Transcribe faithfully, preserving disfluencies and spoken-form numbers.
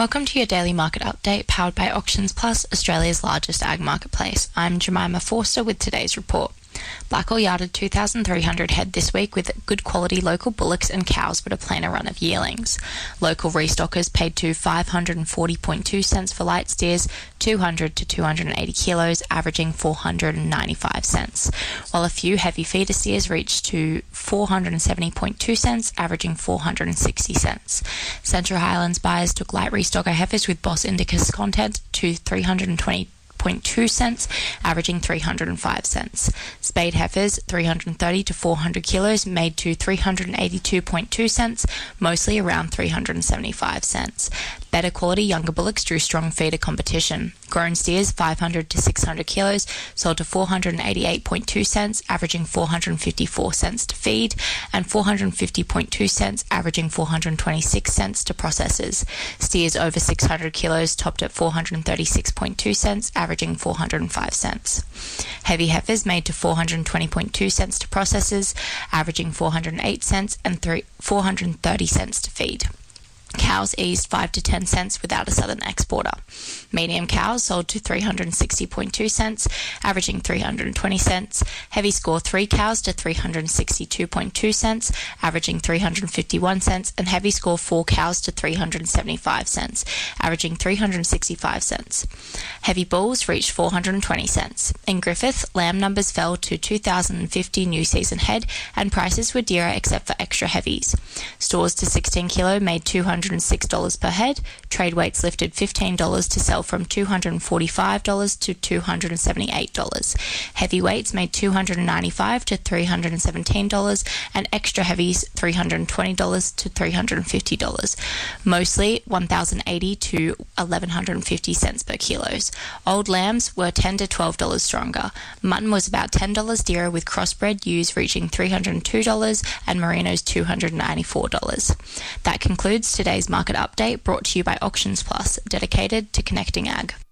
Welcome to your daily market update powered by Auctions Plus, Australia's largest ag marketplace. I'm Jemima Forster with today's report. Blackall yarded two thousand three hundred head this week with good quality local bullocks and cows but a plainer run of yearlings. Local restockers paid to five hundred forty point two cents for light steers, two hundred to two hundred eighty kilos, averaging four hundred ninety-five cents, while a few heavy feeder steers reached to four hundred seventy point two cents, averaging four hundred sixty cents. Central Highlands buyers took light restocker heifers with Boss Indicus content to three hundred twenty point two cents, averaging three hundred five cents. Spade heifers three hundred thirty to four hundred kilos made to three hundred eighty-two point two cents, mostly around three hundred seventy-five cents. Better quality younger bullocks drew strong feeder competition. Grown steers five hundred to six hundred kilos sold to four hundred eighty-eight point two cents, averaging four hundred fifty-four cents to feed, and four hundred fifty point two cents, averaging four hundred twenty-six cents to processors. Steers over six hundred kilos topped at four hundred thirty-six point two cents, averaging four hundred five cents. Heavy heifers made to four hundred twenty point two cents to processors, averaging four hundred eight cents, and four hundred thirty cents to feed. Cows eased five to ten cents without a southern exporter. Medium cows sold to three hundred sixty point two cents, averaging three hundred twenty cents. Heavy score three cows to three hundred sixty-two point two cents, averaging three hundred fifty-one cents, and heavy score four cows to three hundred seventy-five cents, averaging three hundred sixty-five cents. Heavy bulls reached four hundred twenty cents. In Griffith, lamb numbers fell to two thousand fifty new season head, and prices were dearer except for extra heavies. Stores to sixteen kilo made two hundred six dollars per head. Trade weights lifted fifteen dollars to sell from two hundred forty-five dollars to two hundred seventy-eight dollars. Heavyweights made two hundred ninety-five dollars to three hundred seventeen dollars, and extra heavies three hundred twenty dollars to three hundred fifty dollars. Mostly one thousand eighty to eleven fifty cents per kilos. Old lambs were ten to twelve dollars stronger. Mutton was about ten dollars dearer, with crossbred ewes reaching three hundred two dollars and merinos two hundred ninety-four dollars. That concludes today's market update, brought to you by Auctions Plus, dedicated to connecting ag.